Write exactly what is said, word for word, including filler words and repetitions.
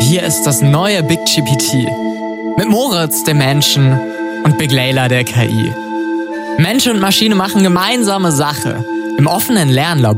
Hier ist das neue Big G P T. Mit Moritz, dem Menschen, und Big Layla, der K I. Mensch und Maschine machen gemeinsame Sache im offenen Lernlabor.